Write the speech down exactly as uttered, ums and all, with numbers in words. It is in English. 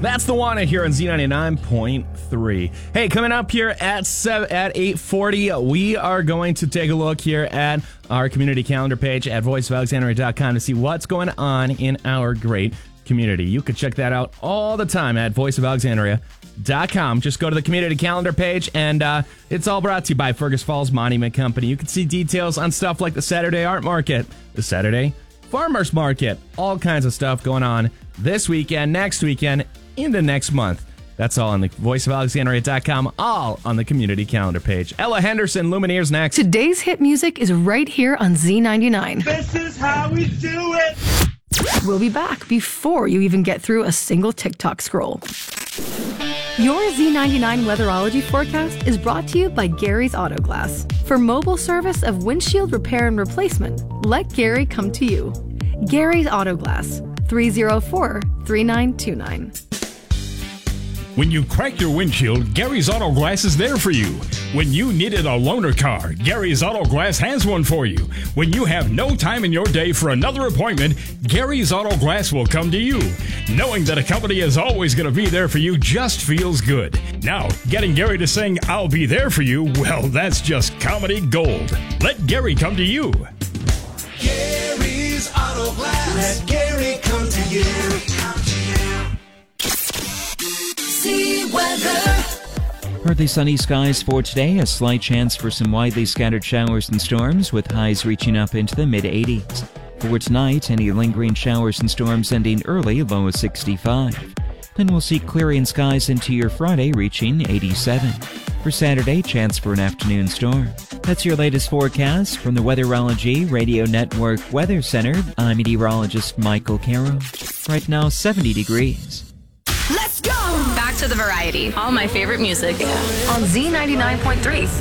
That's the one here on Z ninety-nine point three. Hey, coming up here at seven, at eight forty, we are going to take a look here at our community calendar page at voice of alexandria dot com to see what's going on in our great community. You can check that out all the time at voice of alexandria dot com. Just go to the community calendar page, and uh, it's all brought to you by Fergus Falls Monument Company. You can see details on stuff like the Saturday Art Market, the Saturday Farmers Market, all kinds of stuff going on this weekend, next weekend, into next month. That's all on the voice of alexandria dot com, all on the community calendar page. Ella Henderson, Lumineers next. Today's hit music is right here on Z ninety-nine. This is how we do it. We'll be back before you even get through a single TikTok scroll. Your Z ninety-nine weatherology forecast is brought to you by Gary's Auto Glass. For mobile service of windshield repair and replacement, let Gary come to you. Gary's Auto Glass, three oh four, three nine two nine. When you crack your windshield, Gary's Auto Glass is there for you. When you needed a loaner car, Gary's Auto Glass has one for you. When you have no time in your day for another appointment, Gary's Auto Glass will come to you. Knowing that a company is always going to be there for you just feels good. Now, getting Gary to sing, "I'll be there for you," well, that's just comedy gold. Let Gary come to you. Gary's Auto Glass. Let Gary come to you. See weather. Partly sunny skies for today, a slight chance for some widely scattered showers and storms with highs reaching up into the mid eighties. For tonight, any lingering showers and storms ending early, low of sixty-five. Then we'll see clearing skies into your Friday reaching eighty-seven. For Saturday, chance for an afternoon storm. That's your latest forecast from the Weatherology Radio Network Weather Center. I'm meteorologist Michael Caro. Right now, seventy degrees. Let's go! Back to the variety. All my favorite music. On Z ninety-nine point three.